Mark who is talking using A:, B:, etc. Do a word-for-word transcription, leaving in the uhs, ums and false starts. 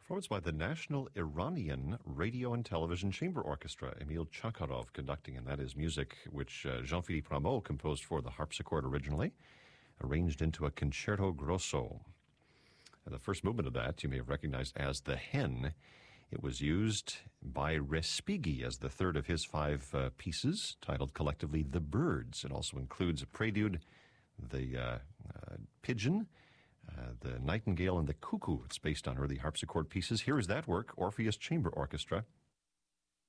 A: Performance by the National Iranian Radio and Television Chamber Orchestra, Emil Chakharov conducting, and that is music which uh, Jean-Philippe Rameau composed for the harpsichord originally, arranged into a concerto grosso. And the first movement of that you may have recognized as The Hen. It was used by Respighi as the third of his five uh, pieces, titled collectively The Birds. It also includes a prelude, the uh, uh, Pigeon, Uh, the Nightingale and the Cuckoo. It's based on early harpsichord pieces. Here is that work, Orpheus Chamber Orchestra,